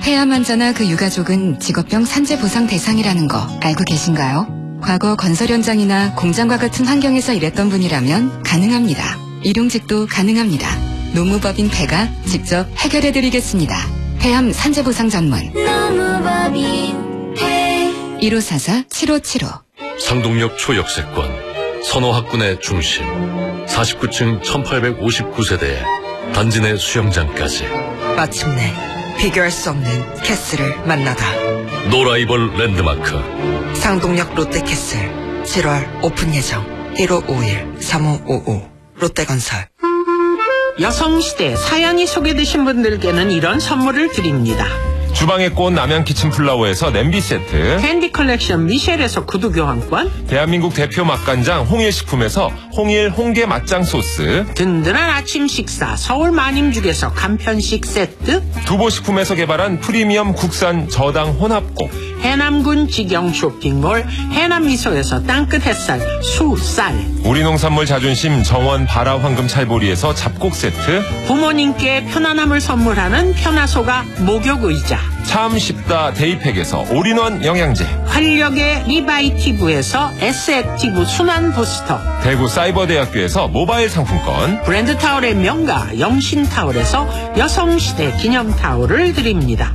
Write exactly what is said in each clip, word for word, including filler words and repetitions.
폐암 환자나 그 유가족은 직업병 산재 보상 대상이라는 거 알고 계신가요? 과거 건설 현장이나 공장과 같은 환경에서 일했던 분이라면 가능합니다. 일용직도 가능합니다. 노무법인 폐가 직접 해결해드리겠습니다. 폐암 산재 보상 전문 노무법인 폐 일오사사 칠오칠오. 상동역 초역세권 선호학군의 중심 사십구 층 천팔백오십구 세대에 단지 내 수영장까지 마침내 비교할 수 없는 캐슬을 만나다. 노라이벌 랜드마크 상동역 롯데캐슬 칠월 오픈 예정. 일오오일 삼오오오 롯데건설. 여성시대 사연이 소개되신 분들께는 이런 선물을 드립니다. 주방의 꽃 남양 키친플라워에서 냄비 세트, 캔디 컬렉션 미셸에서 구두 교환권, 대한민국 대표 맛간장 홍일식품에서 홍일 홍게 맛장 소스, 든든한 아침 식사 서울 마님죽에서 간편식 세트, 두보식품에서 개발한 프리미엄 국산 저당 혼합곡, 해남군 직영 쇼핑몰 해남미소에서 땅끝 햇살 수쌀, 우리 농산물 자존심 정원 바라 황금 찰보리에서 잡곡 세트, 부모님께 편안함을 선물하는 편하소가 목욕의자, 참 쉽다 데이팩에서 올인원 영양제, 활력의 리바이티브에서 S액티브 순환 부스터, 대구 사이버대학교에서 모바일 상품권, 브랜드 타올의 명가 영신타올에서 여성시대 기념타올을 드립니다.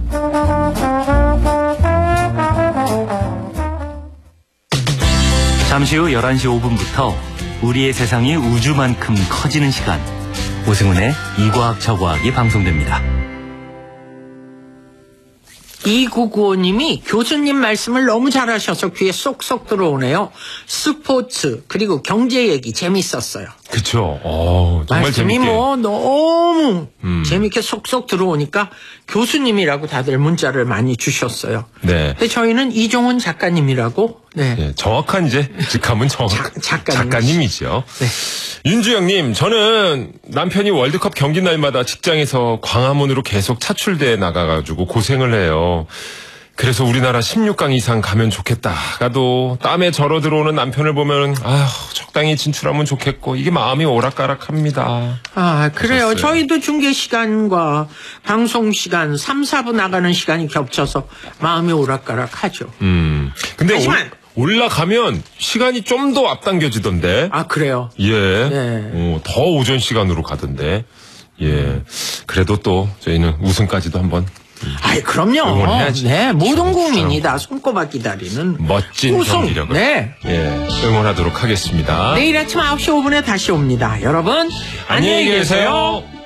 잠시 후 열한 시 오 분부터 우리의 세상이 우주만큼 커지는 시간, 오승훈의 이과학 저과학이 방송됩니다. 이구구오님이 교수님 말씀을 너무 잘하셔서 귀에 쏙쏙 들어오네요. 스포츠 그리고 경제 얘기 재밌었어요. 그쵸. 어, 정말 말씀이 재밌게. 뭐 너무 음. 재밌게 쏙쏙 들어오니까 교수님이라고 다들 문자를 많이 주셨어요. 네. 근데 저희는 이종훈 작가님이라고. 네. 네, 정확한 이제 직함은 정확 작가님. 작가님이죠. 네. 윤주영님, 저는 남편이 월드컵 경기 날마다 직장에서 광화문으로 계속 차출돼 나가가지고 고생을 해요. 그래서 우리나라 십육 강 이상 가면 좋겠다가도 땀에 절어 들어오는 남편을 보면 아휴 적당히 진출하면 좋겠고 이게 마음이 오락가락합니다. 아 그래요. 하셨어요. 저희도 중계 시간과 방송 시간 삼, 사 부 나가는 시간이 겹쳐서 마음이 오락가락하죠. 음. 근데 하지만 올, 올라가면 시간이 좀 더 앞당겨지던데. 아 그래요. 예. 네. 어, 더 오전 시간으로 가던데. 예. 그래도 또 저희는 우승까지도 한번. 아이 그럼요. 응원해야지. 네, 모든 저처럼. 국민이 다 손꼽아 기다리는 멋진 우승. 경기력을. 네. 예. 응원하도록 하겠습니다. 내일 아침 아홉 시 오 분에 다시 옵니다. 여러분 안녕히 계세요.